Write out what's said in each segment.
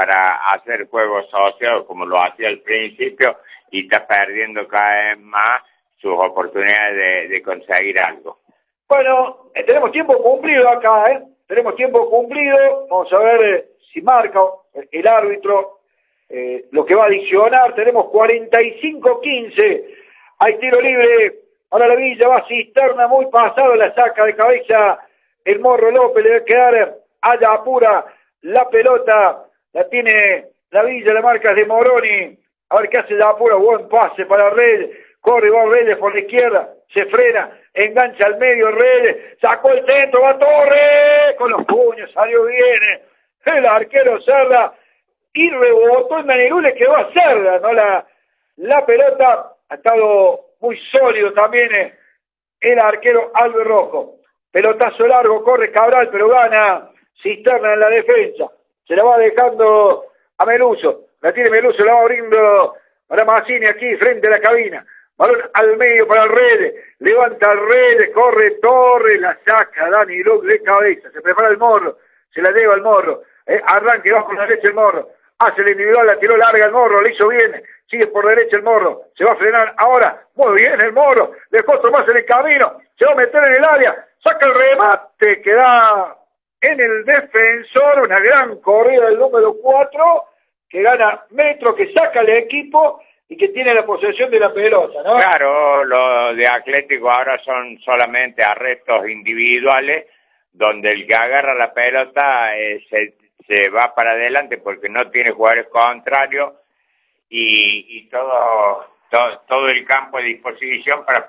para hacer juegos asociados como lo hacía al principio y está perdiendo cada vez más sus oportunidades de conseguir algo. Bueno, tenemos tiempo cumplido acá, tenemos tiempo cumplido, vamos a ver si marca el árbitro lo que va a adicionar. Tenemos 45-15, hay tiro libre para la Villa, va Cisterna, muy pasado, la saca de cabeza el Morro López, le va a quedar allá apura la pelota, la tiene la Villa, la marca es de Moroni, a ver qué hace la apura, buen pase para Reyes, corre, va Reyes por la izquierda, se frena, engancha al medio Reyes, sacó el centro, va Torres, con los puños, salió bien, el arquero Cerda, y rebotó en Danilú, le quedó a Cerda, ¿no? La pelota ha estado muy sólido también el arquero Aldo Rojo. Pelotazo largo, corre Cabral, pero gana Cisterna en la defensa. Se la va dejando a Meluso. La tiene Meluso, la va abriendo para Mazzini aquí frente a la cabina. Balón al medio para Redes. Levanta Redes, corre Torres, la saca Dani Luke de cabeza. Se prepara el Morro, se la lleva el Morro. Arranque, va con la derecha el Morro. Hace el individual, la tiró larga el Morro, le hizo bien. Sigue por derecha el Morro, se va a frenar ahora. Muy bien el Morro, dejó otro más en el camino. Se va a meter en el área. Saca el remate que da en el defensor, una gran corrida del número 4, que gana Metro, que saca el equipo y que tiene la posesión de la pelota, ¿no? Claro, lo de Atlético ahora son solamente arrestos individuales, donde el que agarra la pelota se va para adelante porque no tiene jugadores contrarios y todo el campo a disposición para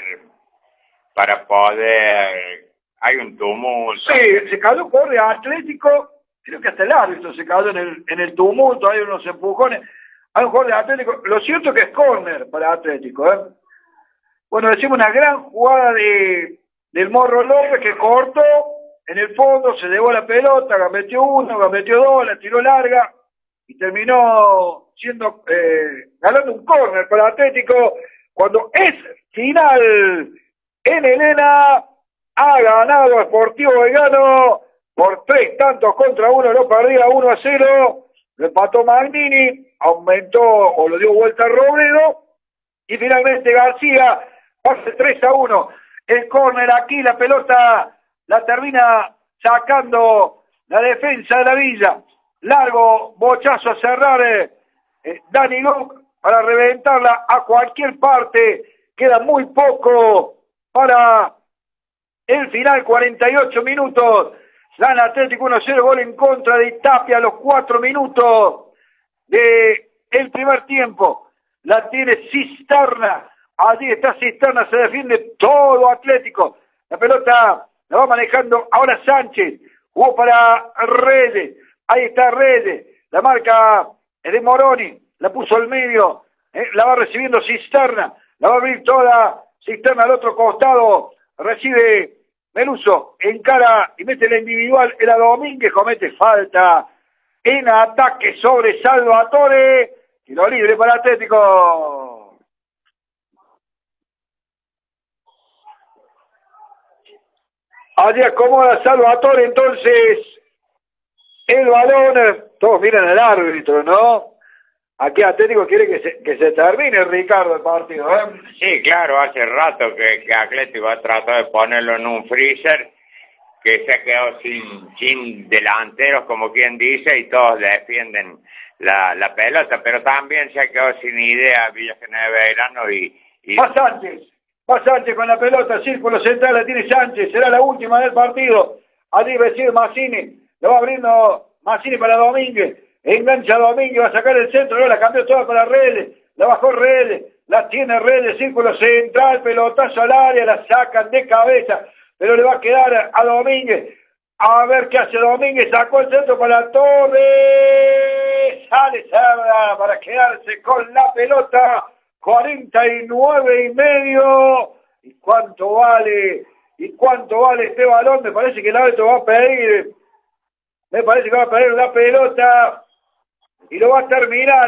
poder hay un tumulto. Sí, se cayó corre Atlético, creo que hasta el árbitro se cayó en el tumulto, hay unos empujones, hay un jugador de Atlético, lo cierto es que es córner para Atlético, Bueno, decimos una gran jugada del Morro López que cortó en el fondo, se llevó la pelota, gambeteó uno, gambeteó dos, la tiró larga y terminó siendo ganando un córner para Atlético cuando es final en Elena. Ha ganado Sportivo Belgrano por 3 tantos contra 1, no perdía 1-0, lo empató Magnini, aumentó o lo dio vuelta a Robledo y finalmente García hace 3-1. El córner aquí, la pelota la termina sacando la defensa de la Villa. Largo bochazo a cerrar Dani Luke para reventarla a cualquier parte. Queda muy poco para el final, 48 minutos. Gana Atlético 1-0, gol en contra de Tapia a los 4 minutos del primer tiempo. La tiene Cisterna. Allí está Cisterna, se defiende todo Atlético. La pelota la va manejando ahora Sánchez. Jugó para Redes. Ahí está Redes. La marca es de Moroni. La puso al medio. La va recibiendo Cisterna. La va a abrir toda Cisterna al otro costado. Recibe Meluso. Encara y mete la individual. Era Domínguez. Comete falta en ataque sobre Salvatore. Tiro libre para Atlético. Allí acomoda Salvatore entonces el balón. Todos miran al árbitro, ¿no? Aquí Atlético quiere que se termine, Ricardo, el partido, Sí, claro, hace rato que Atlético ha tratado de ponerlo en un freezer, que se quedó sin delanteros, como quien dice, y todos defienden la pelota, pero también se quedó sin idea Villa General Belgrano y... Va Sánchez con la pelota, círculo central, la tiene Sánchez, será la última del partido. Allí recibe Mazzini, lo va abriendo Mazzini para Domínguez, engancha Domínguez, va a sacar el centro, no, la cambió toda para Redes, la bajó Redes, la tiene Redes, círculo central, pelotazo al área, la sacan de cabeza, pero le va a quedar a Domínguez. A ver qué hace Domínguez, sacó el centro para Torres, sale Cerda para quedarse con la pelota. 49,5. ¿Y cuánto vale? ¿Y cuánto vale este balón? Me parece que el árbitro va a pedir. Me parece que va a pedir la pelota. Y lo va a terminar,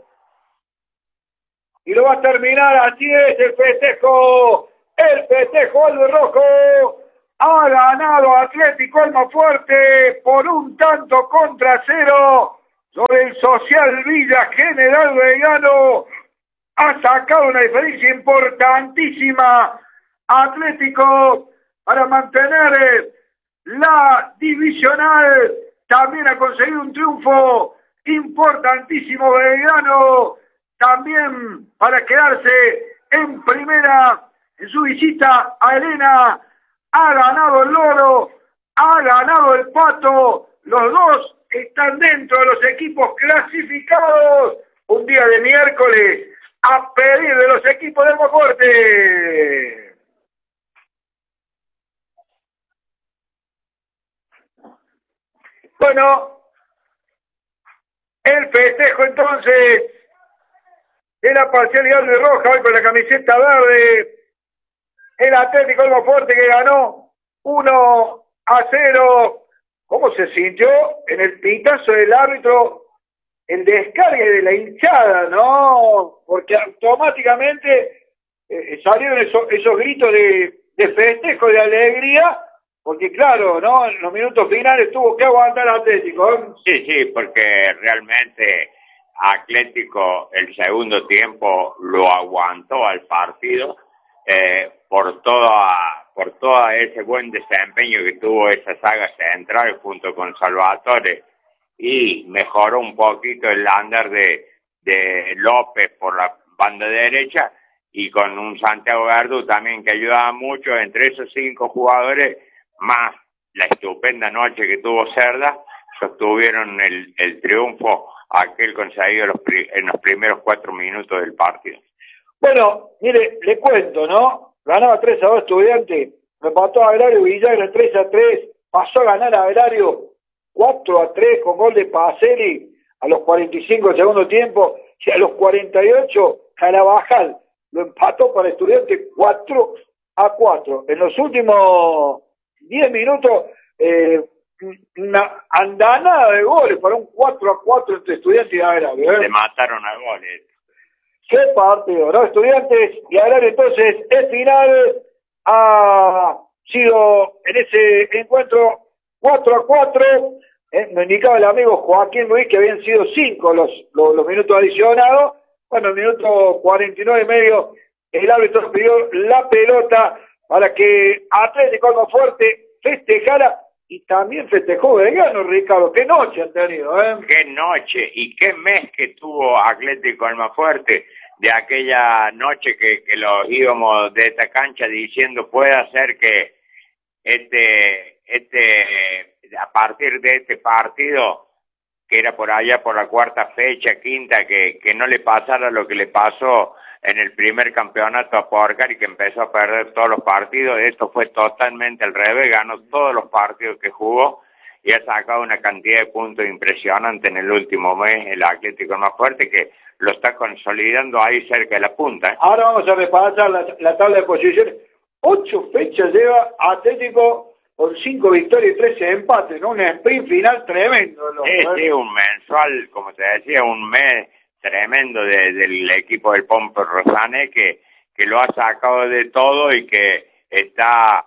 Y lo va a terminar. Así es el festejo. El festejo Aldo Rojo. Ha ganado Atlético Almafuerte por 1 tanto contra 0. sobre el Social Villa General Belgrano ha sacado una diferencia importantísima. Atlético para mantener la divisional, también ha conseguido un triunfo importantísimo. Belgrano también para quedarse en primera en su visita a Elena. Ha ganado el Loro, ha ganado el Pato, los dos están dentro de los equipos clasificados. Un día de miércoles a pedir de los equipos de Almafuerte. Bueno, el festejo entonces de la parcialidad de roja, hoy con la camiseta verde, el Atlético Almafuerte que ganó 1-0. ¿Cómo se sintió en el pitazo del árbitro el descargue de la hinchada, no? Porque automáticamente salieron esos gritos de festejo, de alegría, porque claro, ¿no? En los minutos finales tuvo que aguantar Atlético, ¿eh? Sí, porque realmente Atlético el segundo tiempo lo aguantó al partido por todo ese buen desempeño que tuvo esa saga central junto con Salvatore, y mejoró un poquito el andar de López por la banda derecha, y con un Santiago Verdú también que ayudaba mucho. Entre esos 5 jugadores, más la estupenda noche que tuvo Cerda, sostuvieron el triunfo aquel conseguido en los primeros 4 minutos del partido. Bueno, mire, le cuento, ¿no? Ganaba 3-2 Estudiantes, empató a Agrario Villagra 3-3, pasó a ganar a Agrario 4-3 con gol de Pacelli a los 45 del segundo tiempo, y a los 48 Carabajal lo empató para Estudiantes 4-4. En los últimos 10 minutos, una andanada de goles para un 4-4 entre Estudiantes y Agrario, ¿eh? Se mataron a goles. Qué partido, ¿no? Estudiantes y Agrario, entonces, el final ha sido en ese encuentro 4-4. Me indicaba el amigo Joaquín Luis que habían sido 5 los minutos adicionados. Bueno, el minuto 49 y medio, el árbitro pidió la pelota para que Atlético Almafuerte festejara, y también festejó Belgrano, Ricardo. Qué noche han tenido, ¿eh? Qué noche y qué mes que tuvo Atlético Almafuerte, de aquella noche que los íbamos de esta cancha diciendo puede ser que a partir de este partido, que era por allá por la 4ª fecha, 5ª, que no le pasara lo que le pasó en el primer campeonato a Porcar, y que empezó a perder todos los partidos. Esto fue totalmente al revés, ganó todos los partidos que jugó y ha sacado una cantidad de puntos impresionante en el último mes el Atlético Almafuerte, que lo está consolidando ahí cerca de la punta, ¿eh? Ahora vamos a repasar la tabla de posiciones. 8 fechas lleva Atlético con 5 victorias y 13 empates, ¿no? Un sprint final tremendo. Sí, un mensual, como te decía, un mes tremendo del equipo del Pompo Rosane, que lo ha sacado de todo y que está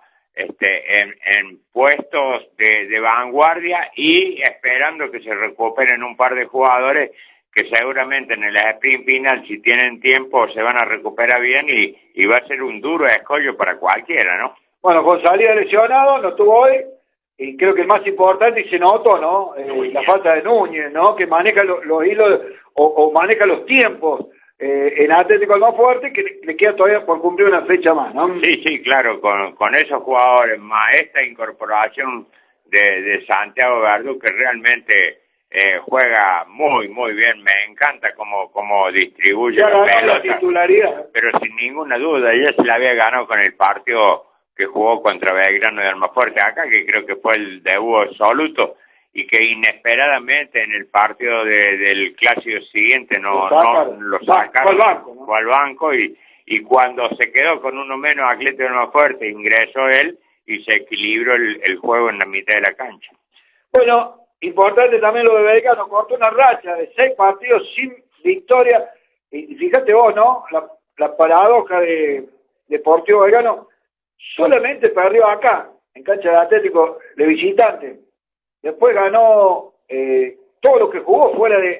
en puestos de vanguardia, y esperando que se recuperen un par de jugadores que seguramente en el sprint final, si tienen tiempo, se van a recuperar bien, y va a ser un duro escollo para cualquiera, ¿no? Bueno, González lesionado, no estuvo hoy, y creo que el más importante, y se notó, ¿no? La falta de Núñez, ¿no? Que maneja los hilos o maneja los tiempos en Atlético Almafuerte, que le queda todavía por cumplir una fecha más, ¿no? Sí, claro, con esos jugadores, más esta incorporación de Santiago Verdú, que realmente juega muy bien. Me encanta cómo distribuye la pelota, la titularidad, pero sin ninguna duda ya se la había ganado con el partido que jugó contra Belgrano de Almafuerte acá, que creo que fue el debut absoluto, y que inesperadamente en el partido del clásico siguiente lo sacaron, fue al banco, y cuando se quedó con uno menos Atlético de Almafuerte, ingresó él y se equilibró el juego en la mitad de la cancha. Bueno, importante también lo de Belgrano, cortó una racha de 6 partidos sin victoria, y fíjate vos, ¿no? La paradoja de Deportivo Belgrano, solamente perdió acá, en cancha de Atlético de visitante. Después ganó todo lo que jugó fuera de